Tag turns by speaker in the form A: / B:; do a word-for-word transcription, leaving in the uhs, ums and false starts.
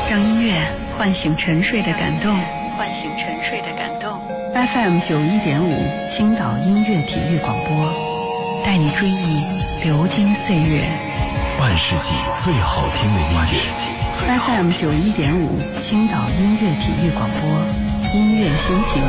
A: 让音乐唤醒沉睡的感动，唤醒沉睡的感动。F M 九一点五，青岛音乐体育广播，带你追忆流金岁月。
B: 半世纪最好听的音乐。
A: F M 九一点五，青岛音乐体育广播，音乐心情